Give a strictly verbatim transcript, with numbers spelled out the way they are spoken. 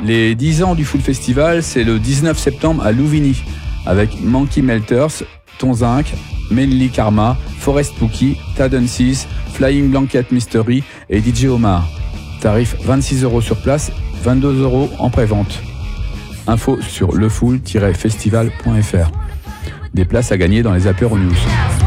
Les dix ans du Full Festival, c'est le dix-neuf septembre à Louvigny, avec Monkey Melters, Tonzinc, Melly Karma, Forest Pookie, Tadensis, Flying Blanket Mystery et D J Omar. Tarif vingt-six euros sur place, vingt-deux euros en prévente. Info sur lefull tiret festival point f r. Des places à gagner dans les Apéro News.